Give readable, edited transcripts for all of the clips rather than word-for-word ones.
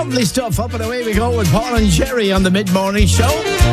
Lovely stuff. Up and away we go with Paul and Jerry on the mid-morning show.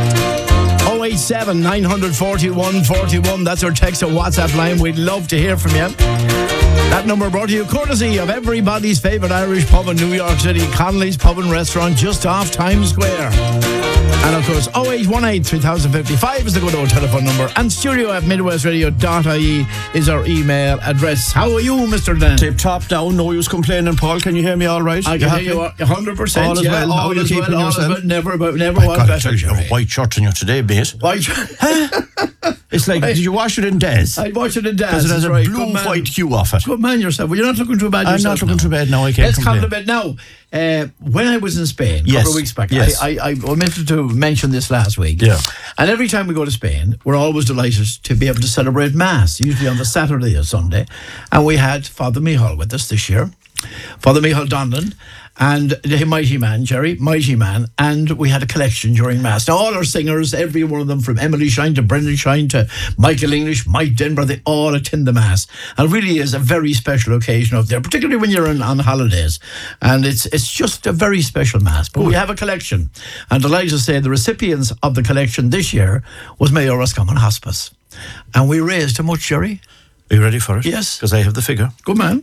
087 941 41. That's our text or WhatsApp line. We'd love to hear from you. That number brought to you courtesy of everybody's favourite Irish pub in New York City, Connolly's Pub and Restaurant, just off Times Square. And of course, 0818 3055 is the good old telephone number. And studio@midwestradio.ie is our email address. How are you, Mr. Dan? Tip top down, no use complaining, Paul. Can you hear me all right? I can hear you 100%. All is well. How are you keeping yourself? Never was God, better. you have a white shirt on you today, mate. White It's like, did you wash it in Des? I'd watch it in Des. Because it has a blue-white hue off it. Good man yourself. Well, you're not looking too bad I'm yourself. not looking too bad now. I can't Let's come complain. to bed now. When I was in Spain a couple of weeks back, Yes. I omitted to mention this last week. Yeah. And every time we go to Spain, we're always delighted to be able to celebrate Mass, usually on the Saturday or Sunday. And we had Father Micheál with us this year, Father Micheál Donlan, and the mighty man, Jerry, mighty man, and we had a collection during Mass. Now, all our singers, every one of them, from Emily Shine to Brendan Shine to Michael English, Mike Denver, they all attend the Mass. And it really is a very special occasion out there, particularly when you're on holidays. And it's just a very special Mass. But we have a collection. And delighted to say the recipients of the collection this year was Mayo Roscommon Hospice. And we raised how much, Jerry? Are you ready for it? Yes. Because I have the figure. Good man.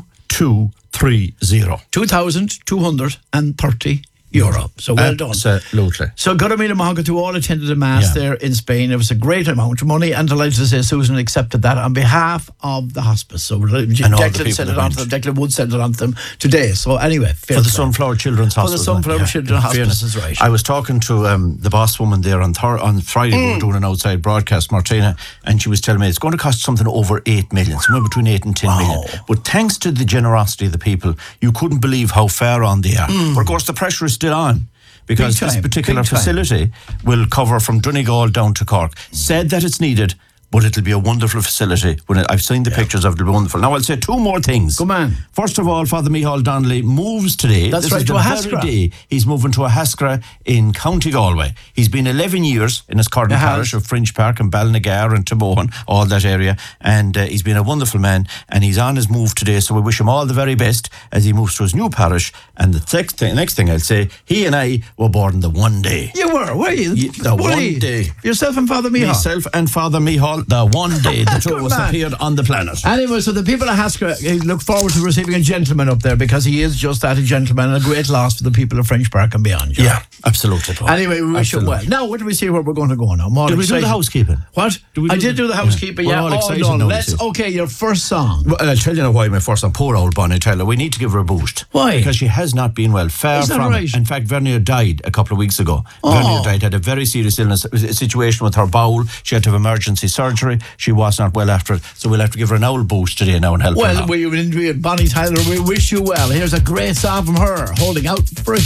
2230. €2,230. So well done. Absolutely. So Godamina Mahogany all attended a Mass there in Spain. It was a great amount of money, and delighted to say Susan accepted that on behalf of the hospice. So Declan sent it on to them. Declan would send it on to them today. So anyway, for the Sunflower Children's Hospital. For the Sunflower Children's Hospice is right. I was talking to the boss woman there on Friday. We were doing an outside broadcast, Martina, and she was telling me it's going to cost something over 8 million, somewhere between 8 and 10 million. But thanks to the generosity of the people, you couldn't believe how far on they are. But of course, the pressure is still on, because this particular facility will cover from Donegal down to Cork. Said that it's needed, but it'll be a wonderful facility. I've seen the pictures of it, it'll be wonderful. Now, I'll say two more things. Good man. First of all, Father Micheál Donnelly moves today. That's this right, is to the a very Haskra. day he's moving to a Haskra in County Galway. He's been 11 years in his current parish of Fringe Park and Balnagar and Tabohan, all that area. And he's been a wonderful man, and he's on his move today. So we wish him all the very best as he moves to his new parish. And the next thing I'll say, he and I were born the one day. You were you? The one day. Yourself and Father Micheál. Myself and Father Micheál, the one day the two of us appeared on the planet. Anyway, so the people of Haskra look forward to receiving a gentleman up there, because he is just that, a gentleman, and a great loss for the people of French Park and beyond. Yeah, absolutely, Paul. Anyway, we wish you well. Now, what do we see where we're going to go now? More Did we do the housekeeping? What? I did do the housekeeping, We're yeah. all excited done. now, Okay, your first song. Well, I'll tell you now why my first song. Poor old Bonnie Tyler. We need to give her a boost. Why? Because she has not been well. Far Is that from right? it. In fact, Vernier died a couple of weeks ago. Vernier died, had a very serious illness, a situation with her bowel. She had to have emergency surgery. She was not well after it. So we'll have to give her an owl boost today now and help her. Well, Bonnie Tyler, we wish you well. Here's a great song from her, Holding Out for a